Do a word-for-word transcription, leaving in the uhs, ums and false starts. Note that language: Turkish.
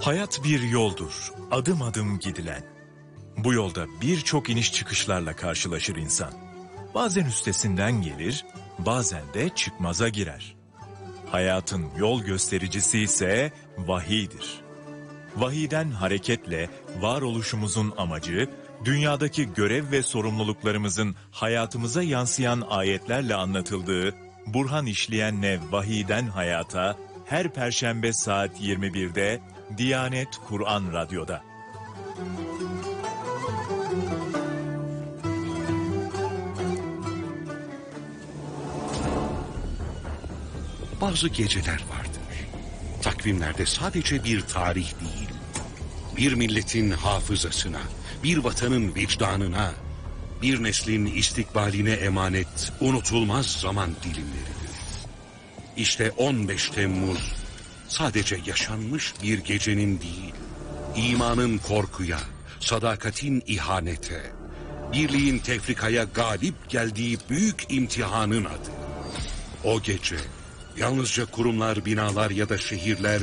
Hayat bir yoldur, adım adım gidilen. Bu yolda birçok iniş çıkışlarla karşılaşır insan. Bazen üstesinden gelir, bazen de çıkmaza girer. Hayatın yol göstericisi ise vahiydir. Vahiyden hareketle varoluşumuzun amacı, dünyadaki görev ve sorumluluklarımızın hayatımıza yansıyan ayetlerle anlatıldığı Burhan İşleyen'le Vahiyden Hayata her Perşembe saat yirmi birde Diyanet Kur'an Radyo'da. Bazı geceler vardır. Takvimlerde sadece bir tarih değil, bir milletin hafızasına, bir vatanın vicdanına, bir neslin istikbaline emanet unutulmaz zaman dilimleridir. İşte on beş Temmuz sadece yaşanmış bir gecenin değil, imanın korkuya, sadakatin ihanete, birliğin tefrikaya galip geldiği büyük imtihanın adı. O gece yalnızca kurumlar, binalar ya da şehirler